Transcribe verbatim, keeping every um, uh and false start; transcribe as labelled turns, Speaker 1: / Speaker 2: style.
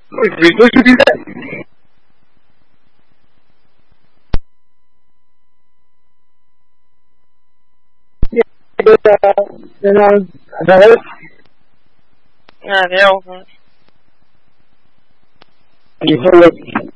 Speaker 1: We supposed to do that? Yeah, uh, then, uh, that it?
Speaker 2: Ja, det är också.
Speaker 1: You hold it.